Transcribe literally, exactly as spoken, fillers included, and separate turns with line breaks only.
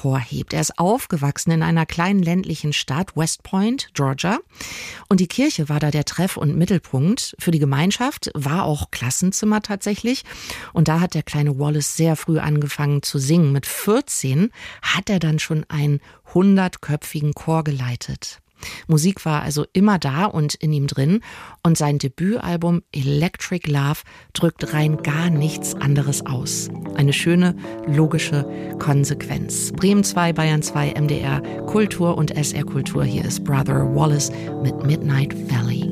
hervorhebt. Er ist aufgewachsen in einer kleinen ländlichen Stadt, West Point, Georgia. Und die Kirche war da der Treff- und Mittelpunkt. Für die Gemeinschaft war auch Klassenzimmer tatsächlich. Und da hat der kleine Wallace sehr früh angefangen zu singen. Mit vierzehn hat er dann schon einen hundertköpfigen Chor geleitet. Musik war also immer da und in ihm drin und sein Debütalbum Electric Love drückt rein gar nichts anderes aus. Eine schöne, logische Konsequenz. Bremen zwei, Bayern zwei, M D R Kultur und S R Kultur. Hier ist Brother Wallace mit Midnight Valley.